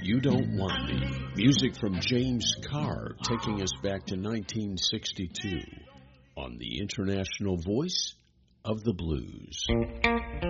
You Don't Want Me. Music from James Carr, taking us back to 1962 on the International Voice of the Blues.